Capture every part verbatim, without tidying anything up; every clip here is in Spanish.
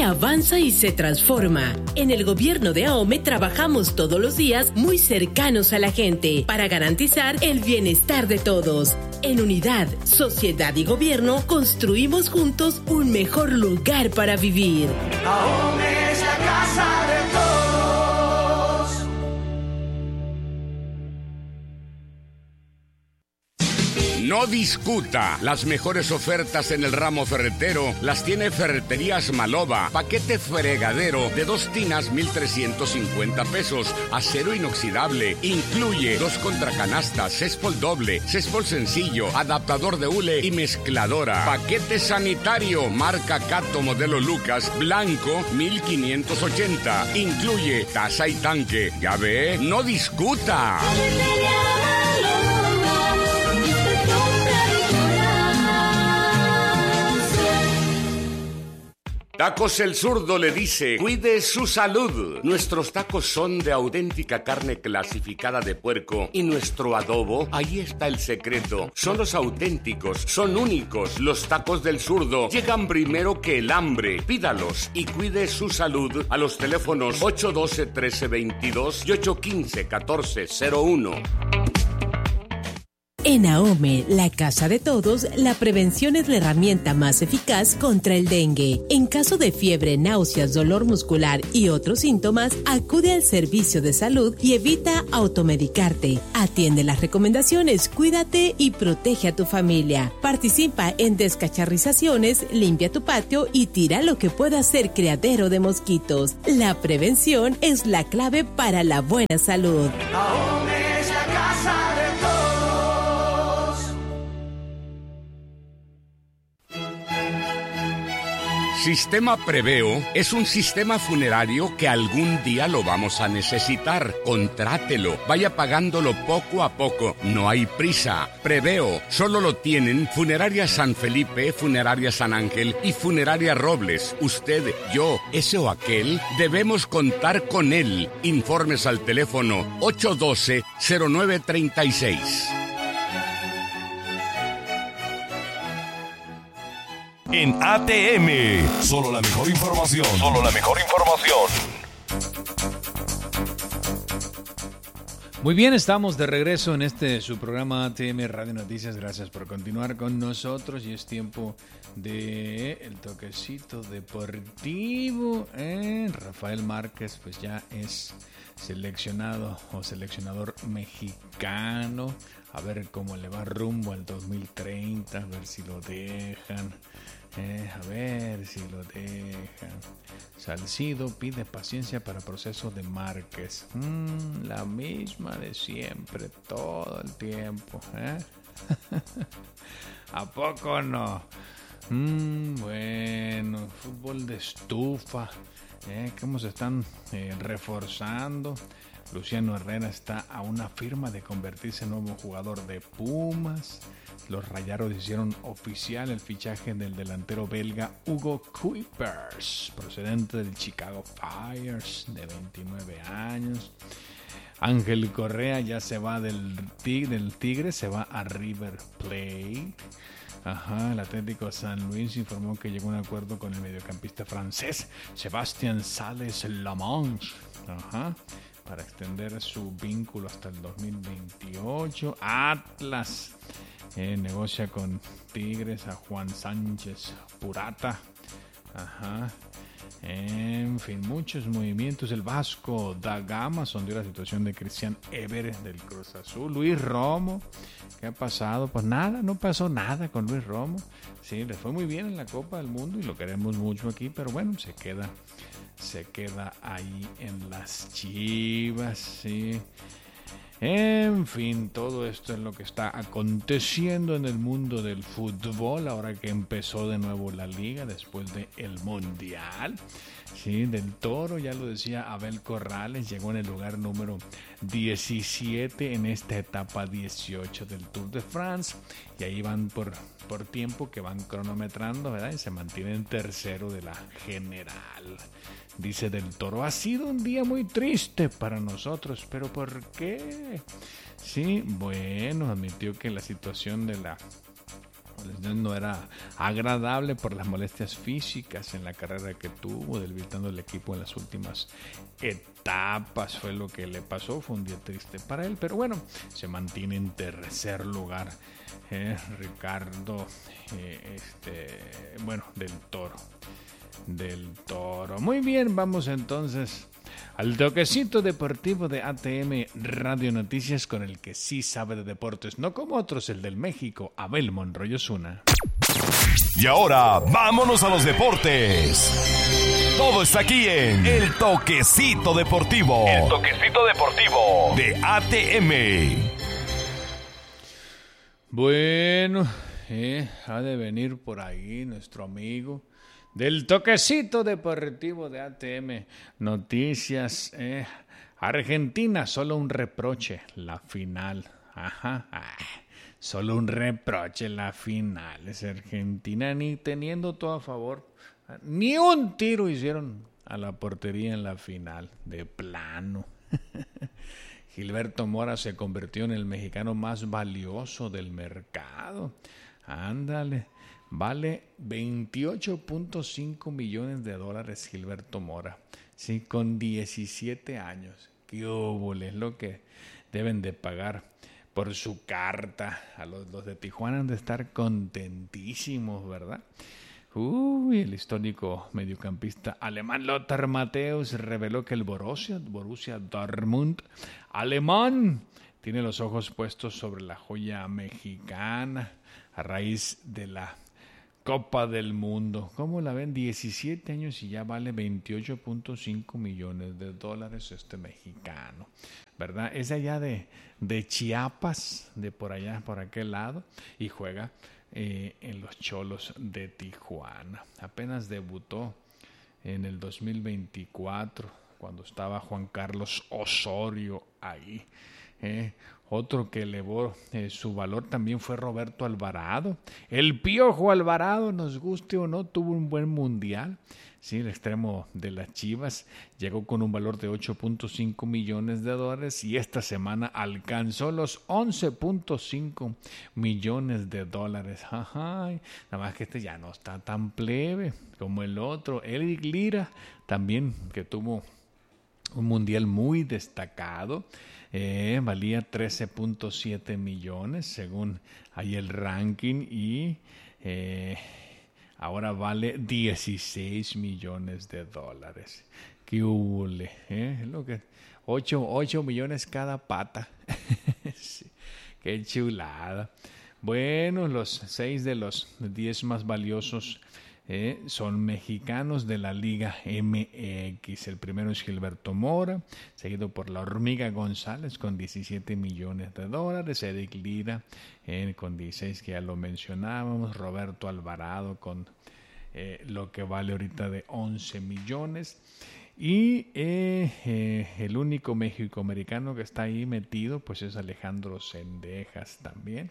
avanza y se transforma. En el gobierno de AOME trabajamos todos los días muy cercanos a la gente para garantizar el bienestar de todos. En unidad, sociedad y gobierno construimos juntos un mejor lugar para vivir. AOME es la casa de todos. No discuta. Las mejores ofertas en el ramo ferretero las tiene Ferreterías Maloba. Paquete fregadero de dos tinas, mil trescientos cincuenta pesos. Acero inoxidable. Incluye dos contracanastas, céspol doble, céspol sencillo, adaptador de hule y mezcladora. Paquete sanitario, marca Cato modelo Lucas, blanco, mil quinientos ochenta. Incluye taza y tanque. Ya ve, no discuta. Tacos El Zurdo le dice, cuide su salud. Nuestros tacos son de auténtica carne clasificada de puerco y nuestro adobo, ahí está el secreto. Son los auténticos, son únicos. Los tacos del Zurdo llegan primero que el hambre. Pídalos y cuide su salud a los teléfonos ocho uno dos, uno tres dos dos y ocho uno cinco, uno cuatro cero uno. En AOME, la casa de todos, la prevención es la herramienta más eficaz contra el dengue. En caso de fiebre, náuseas, dolor muscular y otros síntomas, acude al servicio de salud y evita automedicarte. Atiende las recomendaciones, cuídate y protege a tu familia. Participa en descacharrizaciones, limpia tu patio y tira lo que pueda ser criadero de mosquitos. La prevención es la clave para la buena salud. AOME es la casa de todos. Sistema Preveo es un sistema funerario que algún día lo vamos a necesitar. Contrátelo, vaya pagándolo poco a poco, no hay prisa. Preveo solo lo tienen Funeraria San Felipe, Funeraria San Ángel y Funeraria Robles. Usted, yo, ese o aquel, debemos contar con él. Informes al teléfono ocho uno dos, cero nueve tres seis. En A T M, solo la mejor información. Solo la mejor información. Muy bien, estamos de regreso en este su programa A T M Radio Noticias. Gracias por continuar con nosotros y es tiempo de el toquecito deportivo. ¿eh? Rafael Márquez pues ya es seleccionado o seleccionador mexicano. A ver cómo le va rumbo al dos mil treinta, a ver si lo dejan. Eh, a ver si lo dejan. Salcido pide paciencia para proceso de Márquez. Mm, la misma de siempre, todo el tiempo. ¿eh? ¿A poco no? Mm, bueno, fútbol de estufa. ¿eh? ¿Cómo se están eh, reforzando? Luciano Herrera está a una firma de convertirse en nuevo jugador de Pumas. Los Rayados hicieron oficial el fichaje del delantero belga Hugo Kuipers, procedente del Chicago Fires, de veintinueve años. Ángel Correa ya se va del Tigre, del Tigre se va a River Plate. Ajá, el Atlético San Luis informó que llegó a un acuerdo con el mediocampista francés Sébastien Salles-Lamanche. Ajá. Para extender su vínculo hasta el dos mil veintiocho. Atlas eh, negocia con Tigres a Juan Sánchez Purata. Ajá. En fin, muchos movimientos. El Vasco da Gama sondeó la situación de Cristian Ever del Cruz Azul. Luis Romo, ¿qué ha pasado? Pues nada, no pasó nada con Luis Romo. Sí, le fue muy bien en la Copa del Mundo y lo queremos mucho aquí, pero bueno, se queda se queda ahí en las Chivas, sí. En fin, todo esto es lo que está aconteciendo en el mundo del fútbol ahora que empezó de nuevo la liga después del Mundial. Sí, del Toro, ya lo decía Abel Corrales, llegó en el lugar número diecisiete en esta etapa dieciocho del Tour de France. Y ahí van por, por tiempo que van cronometrando, ¿verdad? Y se mantienen tercero de la general. Dice del Toro, ha sido un día muy triste para nosotros, pero ¿por qué? Sí, bueno, admitió que la situación de la no era agradable por las molestias físicas en la carrera que tuvo, debilitando el equipo en las últimas etapas. Fue lo que le pasó, fue un día triste para él, pero bueno, se mantiene en tercer lugar. Eh, Ricardo, eh, este, bueno, del Toro, del Toro. Muy bien, vamos entonces al toquecito deportivo de A T M Radio Noticias, con el que sí sabe de deportes, no como otros, el del México, Abel Monroy Osuna. Y ahora, vámonos a los deportes. Todo está aquí en El Toquecito Deportivo. El Toquecito Deportivo de A T M. Bueno, eh, ha de venir por ahí nuestro amigo del Toquecito Deportivo de A T M Noticias. Eh, Argentina, solo un reproche, la final. Ajá, ah, solo un reproche, la final. Es Argentina, ni teniendo todo a favor, ni un tiro hicieron a la portería en la final, de plano. Gilberto Mora se convirtió en el mexicano más valioso del mercado. Ándale, vale veintiocho punto cinco millones de dólares Gilberto Mora, sí, con diecisiete años. Qué óvole, es lo que deben de pagar por su carta. A los, los de Tijuana han de estar contentísimos, ¿verdad? Uy, el histórico mediocampista alemán Lothar Matthäus reveló que el Borussia, Borussia Dortmund, alemán, tiene los ojos puestos sobre la joya mexicana a raíz de la Copa del Mundo. ¿Cómo la ven? diecisiete años y ya vale veintiocho punto cinco millones de dólares este mexicano, ¿verdad? Es allá de, de Chiapas, de por allá, por aquel lado, y juega Eh, en los Cholos de Tijuana. Apenas debutó en el dos mil veinticuatro, cuando estaba Juan Carlos Osorio ahí. Eh, otro que elevó eh, su valor también fue Roberto Alvarado. El Piojo Alvarado, nos guste o no, tuvo un buen mundial. Sí, el extremo de las Chivas llegó con un valor de ocho punto cinco millones de dólares y esta semana alcanzó los once punto cinco millones de dólares. Ajá, nada más que este ya no está tan plebe como el otro. Eric Lira también, que tuvo un mundial muy destacado, eh, valía trece punto siete millones según ahí el ranking, y eh, ahora vale dieciséis millones de dólares. ¡Qué hule! ¿Eh? Lo que ocho millones cada pata. Sí, ¡qué chulada! Bueno, los seis de los diez más valiosos eh, son mexicanos de la Liga M X. El primero es Gilberto Mora, seguido por la Hormiga González con diecisiete millones de dólares, Eric Lira eh, con dieciséis, que ya lo mencionábamos, Roberto Alvarado con eh, lo que vale ahorita de once millones, y eh, eh, el único mexicoamericano que está ahí metido pues es Alejandro Zendejas también.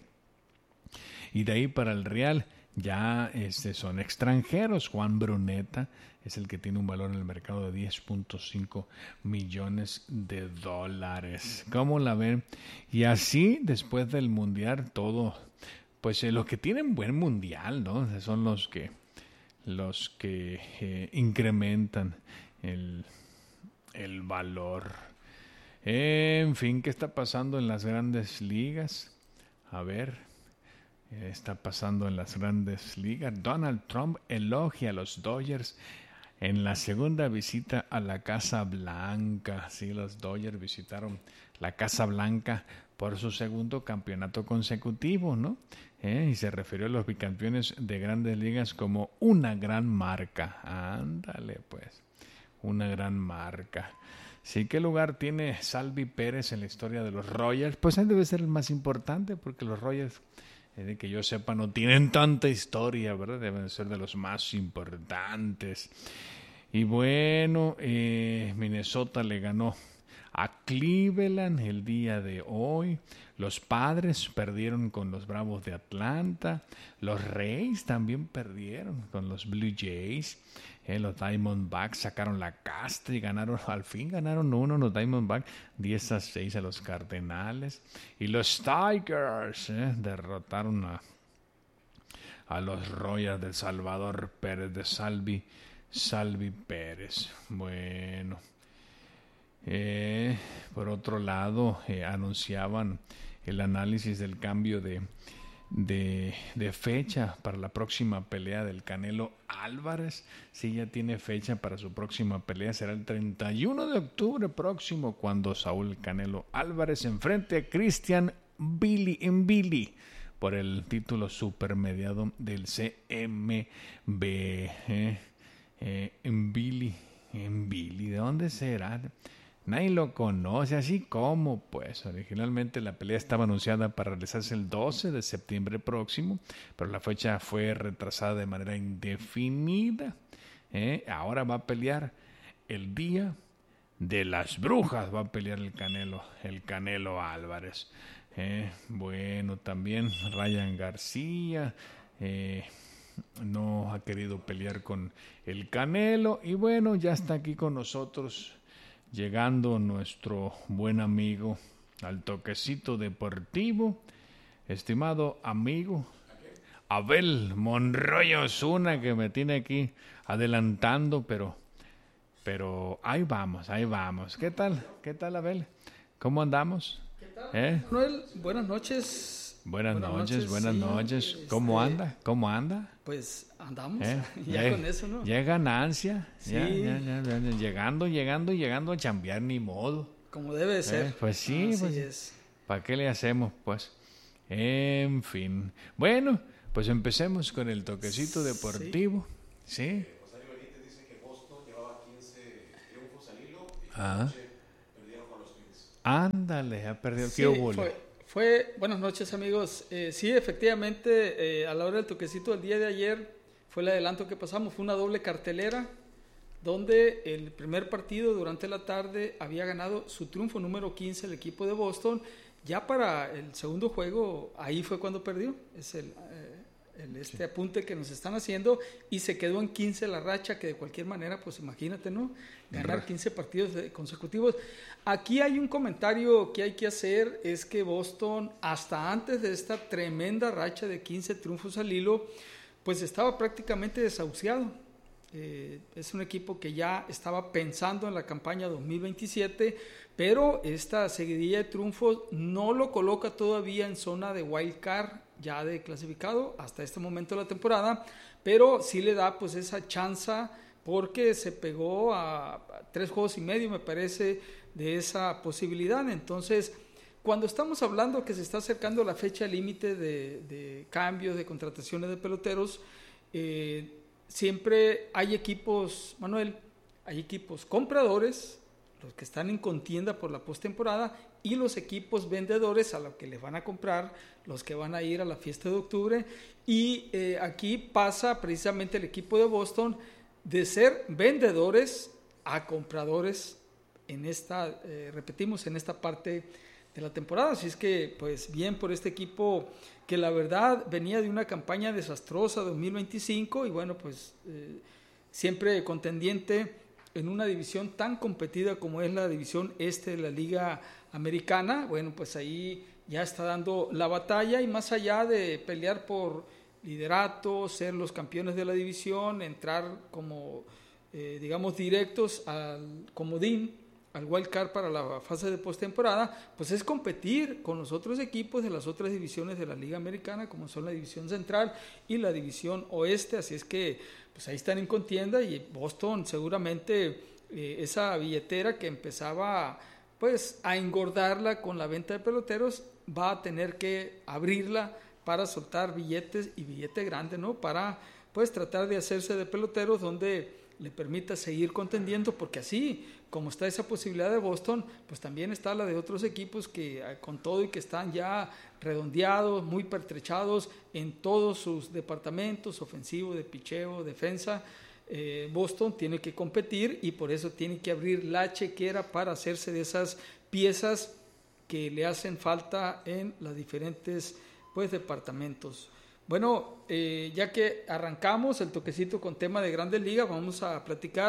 Y de ahí para el Real ya este, son extranjeros. Juan Bruneta es el que tiene un valor en el mercado de diez punto cinco millones de dólares. ¿Cómo la ven? Y así, después del Mundial, todo, pues eh, los que tienen buen Mundial, ¿no? Son los que, los que eh, incrementan el, el valor. Eh, en fin, ¿qué está pasando en las grandes ligas? A ver... Está pasando en las grandes ligas. Donald Trump elogia a los Dodgers en la segunda visita a la Casa Blanca. Sí, los Dodgers visitaron la Casa Blanca por su segundo campeonato consecutivo, ¿no? Eh, y se refirió a los bicampeones de grandes ligas como una gran marca. Ándale, pues, una gran marca. Sí, ¿qué lugar tiene Salvi Pérez en la historia de los Royals? Pues él debe ser el más importante, porque los Royals, de que yo sepa, no tienen tanta historia, ¿verdad? Deben ser de los más importantes. Y bueno, eh, Minnesota le ganó a Cleveland el día de hoy. Los Padres perdieron con los Bravos de Atlanta. Los Rays también perdieron con los Blue Jays. Eh, los Diamondbacks sacaron la casta y ganaron, al fin ganaron uno los Diamondbacks, diez a seis a los Cardenales. Y los Tigers eh, derrotaron a, a los Royals del Salvador Pérez de Salvi, Salvi Pérez. Bueno, eh, por otro lado, eh, anunciaban el análisis del cambio de, de, de fecha para la próxima pelea del Canelo Álvarez. Sí, ya tiene fecha para su próxima pelea. Será el treinta y uno de octubre próximo, cuando Saúl Canelo Álvarez se enfrente a Christian Billy en Billy por el título supermediado del C M B. Eh, eh, en Billy, en Billy, ¿de dónde será? Nadie lo conoce, así como, pues, originalmente la pelea estaba anunciada para realizarse el doce de septiembre próximo, pero la fecha fue retrasada de manera indefinida. ¿eh? Ahora va a pelear el día de las brujas, va a pelear el Canelo, el Canelo Álvarez. ¿eh? Bueno, también Ryan García eh, no ha querido pelear con el Canelo, y bueno, ya está aquí con nosotros, llegando nuestro buen amigo al Toquecito Deportivo, estimado amigo Abel Monroy Osuna, que me tiene aquí adelantando, pero, pero ahí vamos, ahí vamos. ¿Qué tal? ¿Qué tal, Abel? ¿Cómo andamos? ¿Qué tal, ¿Eh? Manuel? Buenas noches. Buenas, buenas noches, noches, buenas sí, noches. este, ¿Cómo anda? ¿Cómo anda? Pues andamos, ¿Eh? ya, ya con eso, ¿no? Ya es ganancia, Sí. ya, ya, ya, ya, ya, llegando, llegando, llegando a chambear, ni modo. Como debe de ser. ¿Eh? Pues sí, Así pues, es. ¿para qué le hacemos, pues? En fin. Bueno, pues empecemos con el Toquecito Deportivo, ¿sí? Rosario Benítez dice que Boston llevaba quince triunfos al hilo y Ah. anoche perdieron con los Twins. Ándale, ha perdido. Sí, ¿Qué hubo? fue, fue, buenas noches, amigos. Eh, sí, efectivamente, eh, a la hora del toquecito del día de ayer fue el adelanto que pasamos. Fue una doble cartelera donde el primer partido durante la tarde había ganado su triunfo número quince el equipo de Boston. Ya para el segundo juego, ahí fue cuando perdió. Es el, eh, el este sí. apunte que nos están haciendo, y se quedó en quince la racha, que de cualquier manera, pues imagínate, ¿no? Ganar quince partidos consecutivos. Aquí hay un comentario que hay que hacer, es que Boston, hasta antes de esta tremenda racha de quince triunfos al hilo, pues estaba prácticamente desahuciado. Eh, es un equipo que ya estaba pensando en la campaña dos mil veintisiete, pero esta seguidilla de triunfos no lo coloca todavía en zona de wild card, ya de clasificado hasta este momento de la temporada, pero sí le da pues esa chance, porque se pegó a, a tres juegos y medio, me parece, de esa posibilidad. Entonces, cuando estamos hablando que se está acercando la fecha límite de, de cambios, de contrataciones de peloteros, eh, siempre hay equipos, Manuel, hay equipos compradores, los que están en contienda por la postemporada, y los equipos vendedores a los que les van a comprar, los que van a ir a la fiesta de octubre. Y eh, aquí pasa precisamente el equipo de Boston de ser vendedores a compradores en esta, eh, repetimos, en esta parte de la temporada. Así es que, pues bien por este equipo, que la verdad venía de una campaña desastrosa dos mil veinticinco, y bueno, pues eh, siempre contendiente en una división tan competida como es la división este de la Liga Americana. Bueno, pues ahí ya está dando la batalla, y más allá de pelear por liderato, ser los campeones de la división, entrar como, eh, digamos, directos al comodín, al wild card para la fase de postemporada, pues es competir con los otros equipos de las otras divisiones de la Liga Americana, como son la división central y la división oeste. Así es que pues ahí están en contienda, y Boston seguramente eh, esa billetera que empezaba pues a engordarla con la venta de peloteros, va a tener que abrirla para soltar billetes, y billete grande, ¿no? Para pues tratar de hacerse de peloteros donde le permita seguir contendiendo, porque así como está esa posibilidad de Boston, pues también está la de otros equipos que con todo y que están ya redondeados, muy pertrechados en todos sus departamentos, ofensivo, de picheo, defensa. eh, Boston tiene que competir, y por eso tiene que abrir la chequera para hacerse de esas piezas que le hacen falta en los diferentes pues departamentos. Bueno, eh, ya que arrancamos el toquecito con tema de Grandes Ligas, vamos a platicar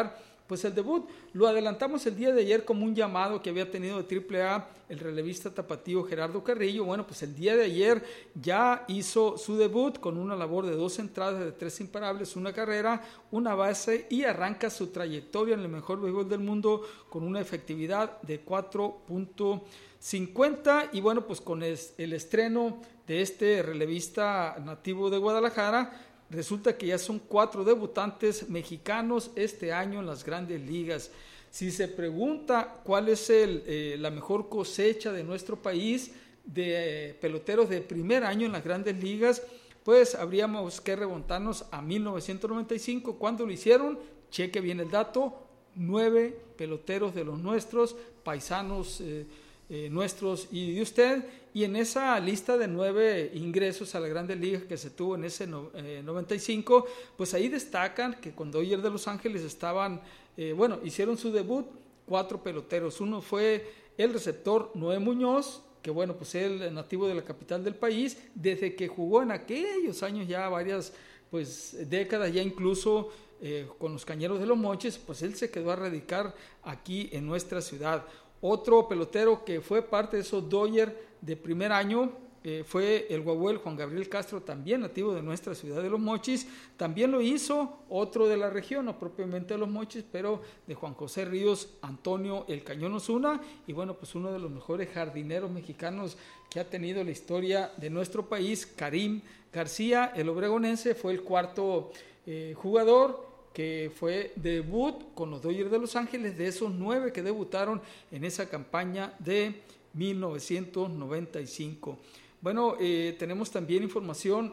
pues el debut. Lo adelantamos el día de ayer como un llamado que había tenido de triple A el relevista tapatío Gerardo Carrillo. Bueno, pues el día de ayer ya hizo su debut con una labor de dos entradas de tres imparables, una carrera, una base, y arranca su trayectoria en el mejor béisbol del mundo con una efectividad de cuatro punto cincuenta. Y bueno, pues con el estreno de este relevista nativo de Guadalajara, resulta que ya son cuatro debutantes mexicanos este año en las grandes ligas. Si se pregunta cuál es el, eh, la mejor cosecha de nuestro país de eh, peloteros de primer año en las grandes ligas, pues habríamos que remontarnos a mil novecientos noventa y cinco, cuando lo hicieron. Cheque bien el dato, nueve peloteros de los nuestros, paisanos eh, eh, nuestros y de usted, y en esa lista de nueve ingresos a la Grandes Ligas que se tuvo en ese no, eh, noventa y cinco, pues ahí destacan que con Dodgers de Los Ángeles estaban, eh, bueno, hicieron su debut cuatro peloteros. Uno fue el receptor Noé Muñoz, que bueno, pues él nativo de la capital del país, desde que jugó en aquellos años ya varias pues décadas, ya incluso eh, con los Cañeros de los Mochis, pues él se quedó a radicar aquí en nuestra ciudad. Otro pelotero que fue parte de esos Dodgers de primer año eh, fue el Guaguel Juan Gabriel Castro, también nativo de nuestra ciudad de Los Mochis. También lo hizo otro de la región, no propiamente de Los Mochis, pero de Juan José Ríos, Antonio El Cañón Osuna, y bueno, pues uno de los mejores jardineros mexicanos que ha tenido la historia de nuestro país, Karim García, el obregonense, fue el cuarto eh, jugador que fue debut con los Dodgers de Los Ángeles, de esos nueve que debutaron en esa campaña de mil novecientos noventa y cinco. Bueno, eh, tenemos también información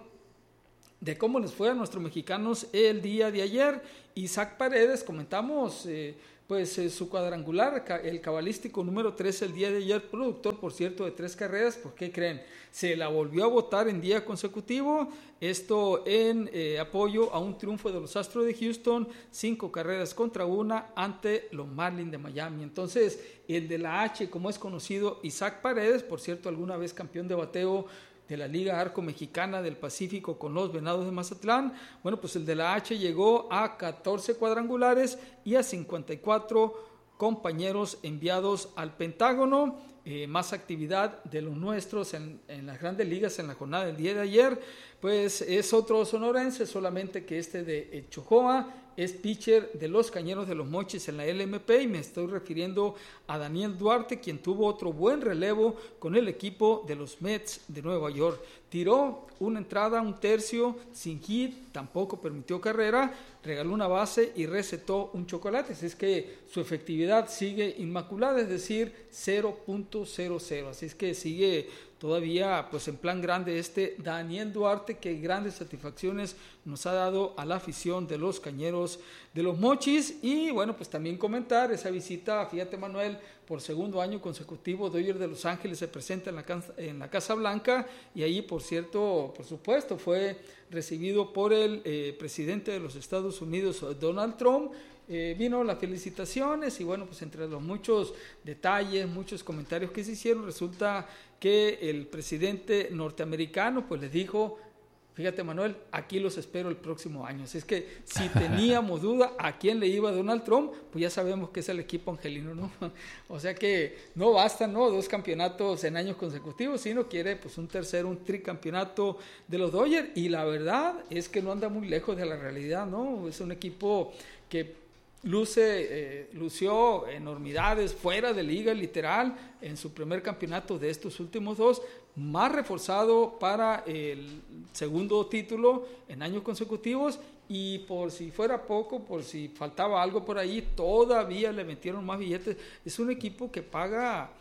de cómo les fue a nuestros mexicanos el día de ayer. Isaac Paredes, comentamos eh, pues eh, su cuadrangular, el cabalístico número tres el día de ayer, productor, por cierto, de tres carreras. ¿Por qué creen? Se la volvió a botar en día consecutivo, esto en eh, apoyo a un triunfo de los Astros de Houston, cinco carreras contra una ante los Marlins de Miami. Entonces, el de la H, como es conocido, Isaac Paredes, por cierto, alguna vez campeón de bateo de la Liga Arco Mexicana del Pacífico con los Venados de Mazatlán. Bueno, pues el de la H llegó a catorce cuadrangulares y a cincuenta y cuatro compañeros enviados al Pentágono. Eh, más actividad de los nuestros en, en las grandes ligas en la jornada del día de ayer, pues es otro sonorense, solamente que este de Chojoa es pitcher de los Cañeros de los Mochis en la L M P, y me estoy refiriendo a Daniel Duarte, quien tuvo otro buen relevo con el equipo de los Mets de Nueva York. Tiró una entrada, un tercio, sin hit, tampoco permitió carrera, regaló una base y recetó un chocolate. Así es que su efectividad sigue inmaculada, es decir, cero punto cero cero. Así es que sigue todavía pues en plan grande este Daniel Duarte, que grandes satisfacciones nos ha dado a la afición de los Cañeros de los Mochis. Y bueno, pues también comentar esa visita, fíjate Manuel, por segundo año consecutivo Dodgers de Los Ángeles se presenta en la, en la Casa Blanca, y ahí por cierto, por supuesto, fue recibido por el eh, presidente de los Estados Unidos, Donald Trump. Eh, vino las felicitaciones y bueno, pues entre los muchos detalles, muchos comentarios que se hicieron, resulta que el presidente norteamericano pues les dijo: fíjate Manuel, aquí los espero el próximo año. Así es que si teníamos duda a quién le iba Donald Trump, pues ya sabemos que es el equipo angelino, ¿no? O sea que no basta, ¿no?, dos campeonatos en años consecutivos, sino quiere pues un tercero, un tricampeonato de los Dodgers, y la verdad es que no anda muy lejos de la realidad, ¿no? Es un equipo que luce, eh, lució enormidades fuera de liga literal en su primer campeonato de estos últimos dos, más reforzado para el segundo título en años consecutivos, y por si fuera poco, por si faltaba algo por ahí, todavía le metieron más billetes. Es un equipo que paga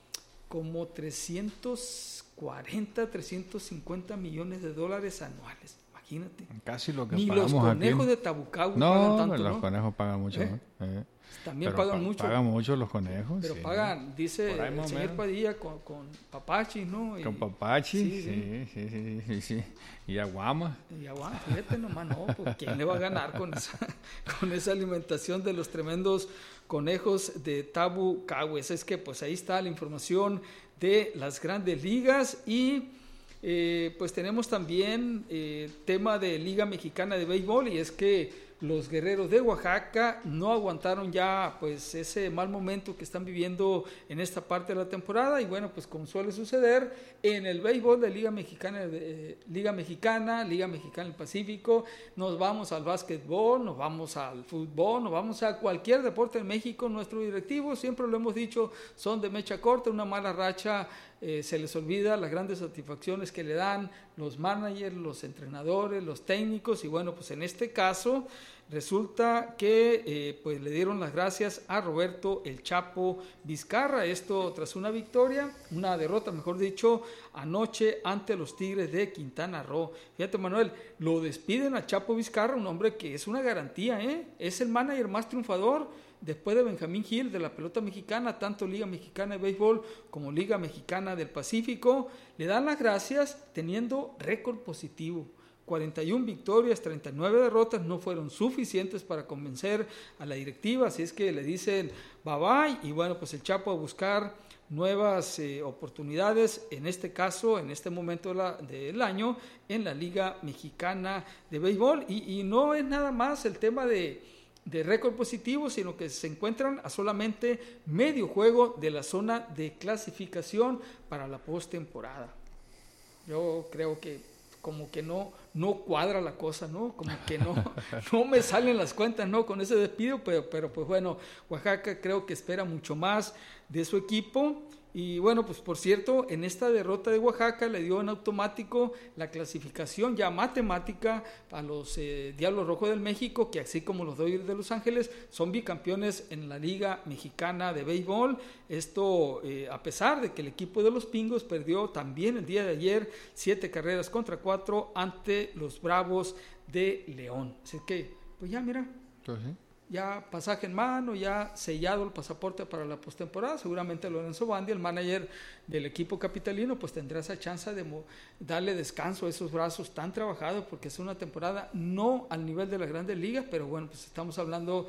como trescientos cuarenta, trescientos cincuenta millones de dólares anuales. Imagínate. Casi lo que Ni pagamos los conejos aquí. de Tabucau No, pagan tanto, los ¿no? conejos pagan mucho. ¿Eh? ¿no? Eh. También Pero pagan pa- mucho. Pagan mucho los conejos. Pero sí. pagan, dice Por ahí el más o señor menos. Padilla, con, con papachis, ¿no? Y- Con papachi, Sí, sí, sí, sí, sí, sí. Y aguama. Y aguanta, fíjate nomás, no, pues ¿quién le va a ganar con esa, con esa alimentación de los tremendos conejos de Tabucau? Es que pues ahí está la información de las grandes ligas. Y eh, pues tenemos también eh, tema de Liga Mexicana de Béisbol, y es que los Guerreros de Oaxaca no aguantaron ya pues ese mal momento que están viviendo en esta parte de la temporada y bueno, pues como suele suceder en el béisbol de Liga Mexicana, de, Liga Mexicana, Liga Mexicana del Pacífico, nos vamos al básquetbol, nos vamos al fútbol, nos vamos a cualquier deporte en México. Nuestros directivos, siempre lo hemos dicho, son de mecha corta, una mala racha, eh, se les olvida las grandes satisfacciones que le dan los managers, los entrenadores, los técnicos y bueno, pues en este caso resulta que eh, pues le dieron las gracias a Roberto El Chapo Vizcarra, esto tras una victoria, una derrota mejor dicho, anoche ante los Tigres de Quintana Roo. Fíjate Manuel, lo despiden a Chapo Vizcarra, un hombre que es una garantía, ¿eh? Es el manager más triunfador después de Benjamín Gil de la pelota mexicana, tanto Liga Mexicana de Béisbol como Liga Mexicana del Pacífico. Le dan las gracias teniendo récord positivo. cuarenta y una victorias, treinta y nueve derrotas, no fueron suficientes para convencer a la directiva, así es que le dicen bye bye y bueno, pues el Chapo a buscar nuevas eh, oportunidades, en este caso, en este momento de la, del año, en la Liga Mexicana de Béisbol y, y no es nada más el tema de, de récord positivo, sino que se encuentran a solamente medio juego de la zona de clasificación para la postemporada. Yo creo que como que no, no cuadra la cosa, ¿no? Como que no, no me salen las cuentas, ¿no? Con ese despido, pero, pero pues bueno, Oaxaca creo que espera mucho más de su equipo. Y bueno, pues por cierto, en esta derrota de Oaxaca le dio en automático la clasificación ya matemática a los eh, Diablos Rojos del México, que así como los Dodgers de Los Ángeles son bicampeones en la Liga Mexicana de Béisbol. Esto eh, a pesar de que el equipo de los Pingos perdió también el día de ayer siete carreras contra cuatro ante los Bravos de León. Así que, pues ya mira. Pues sí. Ya pasaje en mano, ya sellado el pasaporte para la postemporada. Seguramente Lorenzo Bandi, el manager del equipo capitalino, pues tendrá esa chance de mo- darle descanso a esos brazos tan trabajados, porque es una temporada no al nivel de las grandes ligas, pero bueno, pues estamos hablando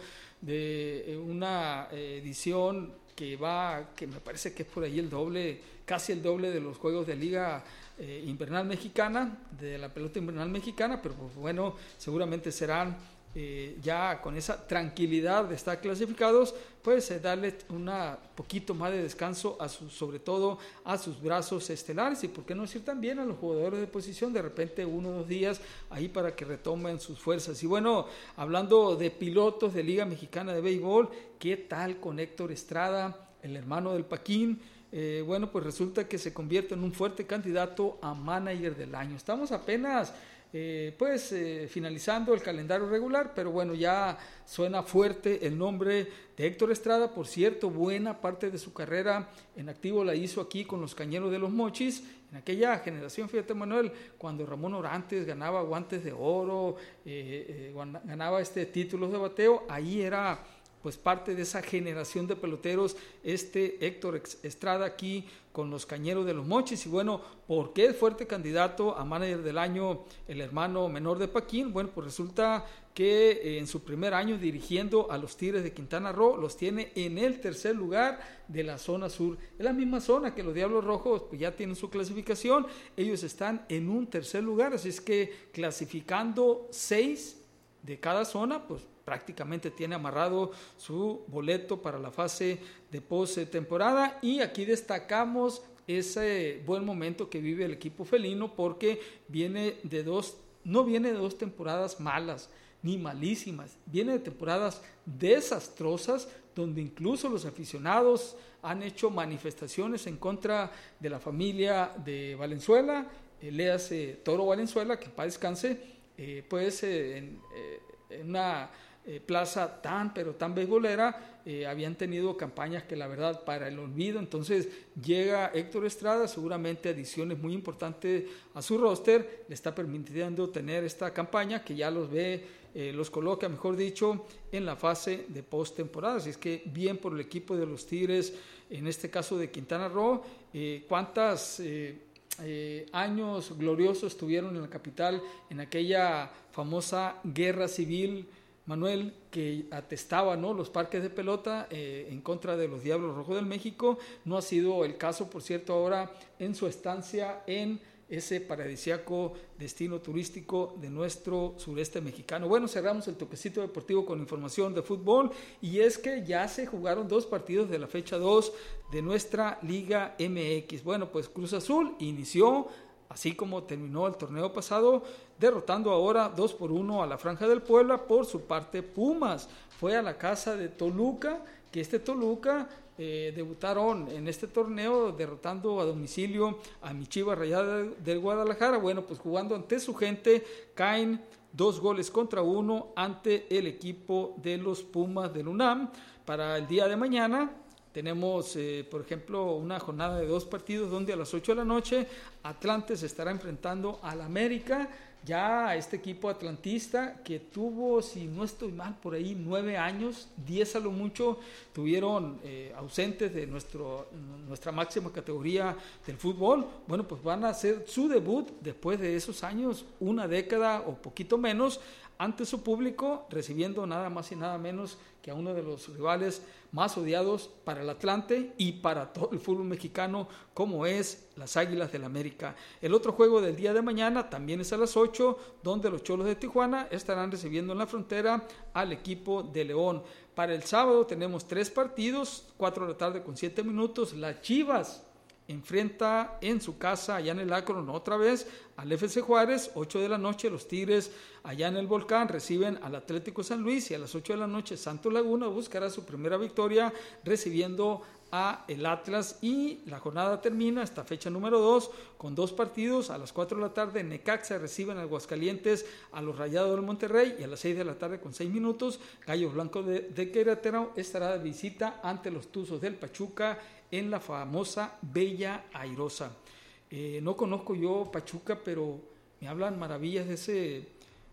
de una edición que va, que me parece que es por ahí el doble, casi el doble de los juegos de liga eh, invernal mexicana, de la pelota invernal mexicana, pero pues bueno, seguramente serán Eh, ya con esa tranquilidad de estar clasificados, pues eh, darle un poquito más de descanso, a su, sobre todo a sus brazos estelares, y por qué no decir también a los jugadores de posición, de repente uno o dos días ahí para que retomen sus fuerzas. Y bueno, hablando de pilotos de Liga Mexicana de Béisbol, ¿qué tal con Héctor Estrada, el hermano del Paquín? Eh, bueno, pues resulta que se convierte en un fuerte candidato a manager del año. Estamos apenas Eh, pues eh, finalizando el calendario regular, pero bueno, ya suena fuerte el nombre de Héctor Estrada. Por cierto, buena parte de su carrera en activo la hizo aquí con los Cañeros de los Mochis, en aquella generación, fíjate Manuel, cuando Ramón Orantes ganaba guantes de oro, eh, eh, ganaba este títulos de bateo, ahí era pues parte de esa generación de peloteros, este Héctor Estrada aquí con los Cañeros de los Mochis. Y bueno, ¿por qué es fuerte candidato a manager del año el hermano menor de Paquín? Bueno, pues resulta que eh, en su primer año dirigiendo a los Tigres de Quintana Roo, los tiene en el tercer lugar de la zona sur. Es la misma zona que los Diablos Rojos, pues ya tienen su clasificación, ellos están en un tercer lugar, así es que clasificando seis de cada zona, pues prácticamente tiene amarrado su boleto para la fase de postemporada. Y aquí destacamos ese buen momento que vive el equipo felino, porque viene de dos, no viene de dos temporadas malas ni malísimas, viene de temporadas desastrosas, donde incluso los aficionados han hecho manifestaciones en contra de la familia de Valenzuela, eh, léase Toro Valenzuela, que para descanse, eh, pues eh, en, eh, en una Eh, plaza tan pero tan beisbolera, eh, habían tenido campañas que la verdad para el olvido. Entonces llega Héctor Estrada, seguramente adiciones muy importantes a su roster, le está permitiendo tener esta campaña que ya los ve, eh, los coloca mejor dicho en la fase de postemporada. Así es que bien por el equipo de los Tigres, en este caso de Quintana Roo. Eh, cuántas eh, eh, años gloriosos tuvieron en la capital en aquella famosa guerra civil, Manuel, que atestaba, ¿no?, los parques de pelota eh, en contra de los Diablos Rojos del México. No ha sido el caso, por cierto, ahora en su estancia en ese paradisíaco destino turístico de nuestro sureste mexicano. Bueno, cerramos el toquecito deportivo con información de fútbol, y es que ya se jugaron dos partidos de la fecha dos de nuestra Liga M X. Bueno, pues Cruz Azul inició, así como terminó el torneo pasado, derrotando ahora dos por uno a la Franja del Puebla. Por su parte, Pumas fue a la casa de Toluca, que este Toluca eh, debutaron en este torneo derrotando a domicilio a mi Chivas Rayadas del Guadalajara. Bueno, pues jugando ante su gente, caen dos goles contra uno ante el equipo de los Pumas del UNAM. Para el día de mañana tenemos, eh, por ejemplo, una jornada de dos partidos donde a las ocho de la noche Atlante se estará enfrentando al América. Ya este equipo atlantista que tuvo, si no estoy mal, por ahí nueve años, diez a lo mucho, tuvieron eh, ausentes de nuestro, nuestra máxima categoría del fútbol. Bueno, pues van a hacer su debut después de esos años, una década o poquito menos, ante su público, recibiendo nada más y nada menos que a uno de los rivales más odiados para el Atlante y para todo el fútbol mexicano, como es las Águilas del América. El otro juego del día de mañana también es a las ocho, donde los Cholos de Tijuana estarán recibiendo en la frontera al equipo de León. Para el sábado tenemos tres partidos, cuatro de la tarde con siete minutos, las Chivas enfrenta en su casa, allá en el Akron, otra vez al F C Juárez. Ocho de la noche los Tigres allá en el Volcán reciben al Atlético San Luis, y a las ocho de la noche Santos Laguna buscará su primera victoria recibiendo a el Atlas. Y la jornada termina, esta fecha número dos, con dos partidos. A las cuatro de la tarde Necaxa reciben a Aguascalientes a los Rayados del Monterrey, y a las seis de la tarde con seis minutos Gallos Blancos de, de Querétaro estará de visita ante los Tuzos del Pachuca en la famosa Bella Airosa. Eh, no conozco yo Pachuca, pero me hablan maravillas de ese,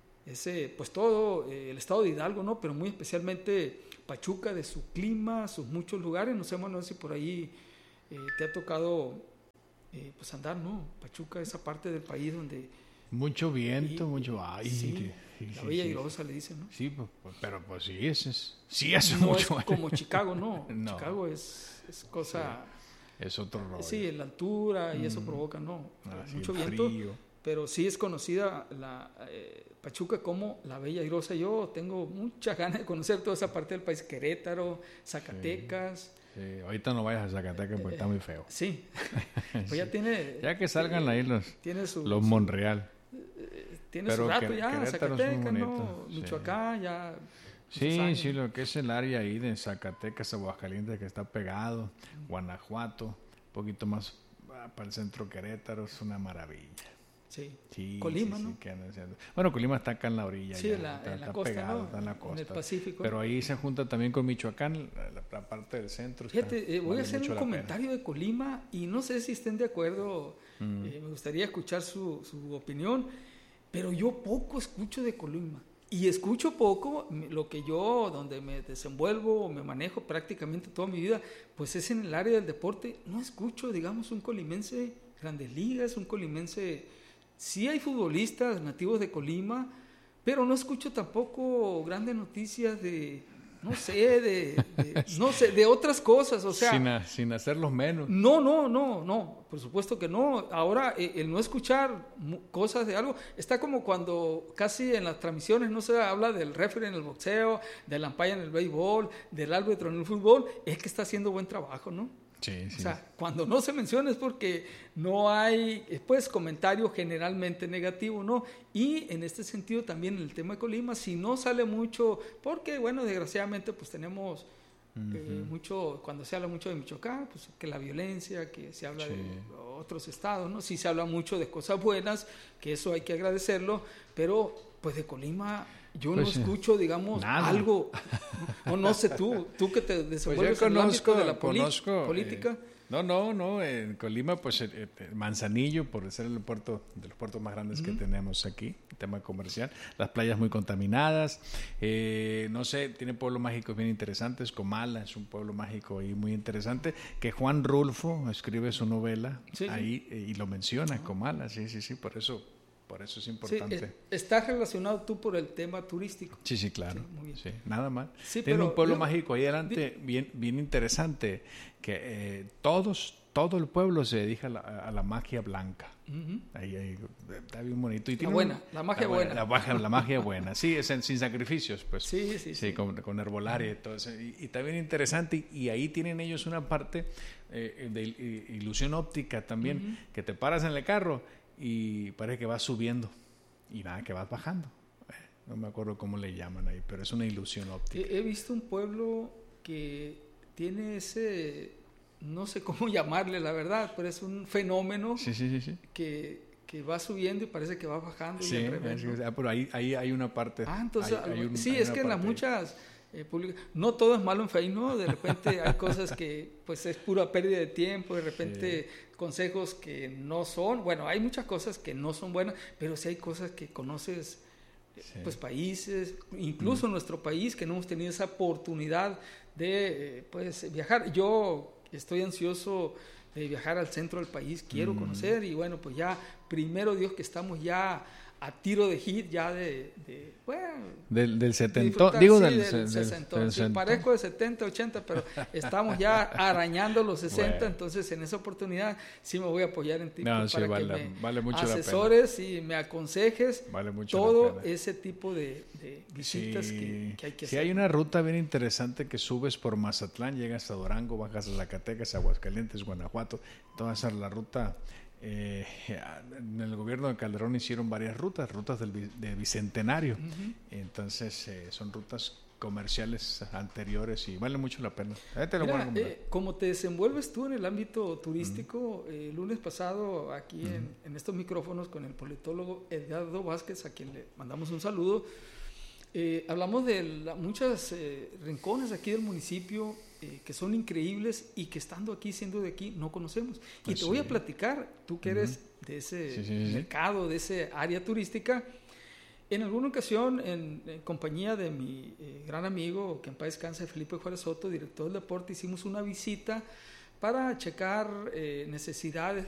ese pues todo eh, el estado de Hidalgo, ¿no? Pero muy especialmente Pachuca, de su clima, sus muchos lugares. No sé, Manuel, si por ahí eh, te ha tocado eh, pues andar, ¿no? Pachuca, esa parte del país donde mucho viento, y, mucho aire. Sí, sí, la sí, Bella sí. Airosa le dicen, ¿no? Sí, pues, pues, pero pues sí, es, es sí hace no mucho. Es como Chicago, ¿no? No. Chicago es, es cosa... Sí, es otro rollo. Sí, la altura y Mm. eso provoca, ¿no? Ah, sí, mucho el viento. frío. Pero sí es conocida la eh, Pachuca como la Bella Airosa. Yo tengo muchas ganas de conocer toda esa parte del país, Querétaro, Zacatecas. Sí, sí. Ahorita no vayas a Zacatecas porque eh, está muy feo. Sí, pues sí. ya tiene... Ya que salgan ahí los, tiene su, los Monreal. Tiene Pero su rato que, ya, Zacatecas, ¿no? Sí. Michoacán, ya... Sí, sí, lo que es el área ahí de Zacatecas, Aguascalientes, que está pegado, Guanajuato, un poquito más para el centro Querétaro, es una maravilla. Sí, sí Colima, sí, ¿no? Sí, que bueno, Colima está acá en la orilla. Sí, ya, en la, está, en la está costa, pegado, ¿no? Está en la costa. En el Pacífico. Pero ahí se junta también con Michoacán, la, la parte del centro. Fíjate, está, eh, voy vale a hacer un comentario pena. de Colima y no sé si estén de acuerdo, mm. eh, me gustaría escuchar su, su opinión, pero yo poco escucho de Colima. Y escucho poco, lo que yo, donde me desenvuelvo, me manejo prácticamente toda mi vida, pues es en el área del deporte. No escucho, digamos, un colimense Grandes Ligas, un colimense... Sí hay futbolistas nativos de Colima, pero no escucho tampoco grandes noticias de, no sé, de, de no sé, de otras cosas, o sea... Sin, a, sin hacerlos menos. No, no, no, no, por supuesto que no. Ahora, eh, el no escuchar cosas de algo, está como cuando casi en las transmisiones no se habla del referee en el boxeo, del umpire en el béisbol, del árbitro en el fútbol, es que está haciendo buen trabajo, ¿no? Sí, sí. O sea, cuando no se menciona es porque no hay, pues, comentario generalmente negativo, ¿no? Y en este sentido también en el tema de Colima, si no sale mucho, porque, bueno, desgraciadamente, pues tenemos uh-huh. eh, mucho, cuando se habla mucho de Michoacán, pues que la violencia, que se habla sí. de otros estados, ¿no? Sí se habla mucho de cosas buenas, que eso hay que agradecerlo, pero, pues, de Colima... Yo pues, no escucho, digamos, nada. algo, o no sé tú, tú que te desenvuelves pues conozco, en el ámbito de la poli- conozco, política. Eh, no, no, no, en Colima, pues el, el Manzanillo, por ser el puerto, de los puertos más grandes uh-huh. que tenemos aquí, el tema comercial, las playas muy contaminadas, eh, no sé, tiene pueblos mágicos bien interesantes, Comala es un pueblo mágico y muy interesante, que Juan Rulfo escribe su novela sí, ahí sí. Eh, y lo menciona, uh-huh. Comala, sí, sí, sí, por eso... Por eso es importante. Sí, ¿estás relacionado tú por el tema turístico? Sí, sí, claro. Sí, muy bien. Sí, nada más. Sí, Tiene pero un pueblo yo, mágico ahí adelante, bien, bien interesante, que eh, todos, todo el pueblo se dedica a la, a la magia blanca. Uh-huh. Ahí, ahí, está bien bonito. Y la tiene buena, un, la magia la buena. La magia, la magia buena, sí, es en, sin sacrificios, pues. Sí, sí, sí. sí. Con, con herbolaria y todo eso. Y, y está bien interesante. Y, y ahí tienen ellos una parte eh, de il, ilusión óptica también, uh-huh. que te paras en el carro y parece que vas subiendo y nada, que vas bajando. No me acuerdo cómo le llaman ahí, pero es una ilusión óptica. He, he visto un pueblo que tiene ese, no sé cómo llamarle la verdad, pero es un fenómeno sí, sí, sí, sí. Que, que va subiendo y parece que va bajando. Sí, y al revés, sí, ¿no? sí, pero ahí, ahí hay una parte. Ah, entonces, hay, hay un, sí, hay es que en las muchas eh, públicas, no todo es malo en Facebook, ¿no? De repente hay cosas que pues es pura pérdida de tiempo, de repente sí. consejos que no son, bueno, hay muchas cosas que no son buenas, pero sí hay cosas que conoces. Sí. Pues países, incluso mm. nuestro país, que no hemos tenido esa oportunidad de eh, pues viajar. Yo estoy ansioso de viajar al centro del país, quiero mm. conocer y bueno, pues ya primero Dios que estamos ya a tiro de hit ya de, de bueno, del, del setenta, digo sí, del, del, del sesenta, del, sí, parezco de setenta, ochenta, pero estamos ya arañando los sesenta, bueno. Entonces en esa oportunidad sí me voy a apoyar en ti no, para sí, que vale, me vale mucho asesores y me aconsejes vale mucho todo ese tipo de, de visitas sí, que, que hay que sí, hacer. Hay una ruta bien interesante que subes por Mazatlán, llegas a Durango, bajas a Zacatecas, Aguascalientes, Guanajuato, toda esa la ruta. Eh, en el gobierno de Calderón hicieron varias rutas, rutas del de Bicentenario, uh-huh. entonces eh, son rutas comerciales anteriores y vale mucho la pena. Te lo Mira, eh, como te desenvuelves tú en el ámbito turístico, uh-huh. eh, el lunes pasado aquí uh-huh. en, en estos micrófonos con el politólogo Edgardo Vázquez, a quien le mandamos un saludo, eh, hablamos de la, muchos eh, rincones aquí del municipio eh, que son increíbles y que estando aquí, siendo de aquí, no conocemos. Y pues te sí. voy a platicar, tú que eres uh-huh. de ese sí, sí, sí. mercado, de ese área turística, en alguna ocasión, en, en compañía de mi eh, gran amigo, que en paz descanse, Felipe Juárez Soto, director del deporte, hicimos una visita para checar eh, necesidades